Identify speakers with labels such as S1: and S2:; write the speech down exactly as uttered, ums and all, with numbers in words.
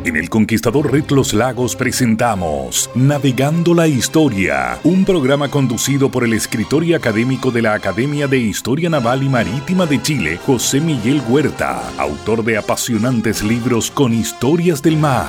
S1: En El Conquistador Red Los Lagos presentamos Navegando la Historia, un programa conducido por el escritor y académico de la Academia de Historia Naval y Marítima de Chile, José Miguel Huerta, autor de apasionantes libros con historias del mar.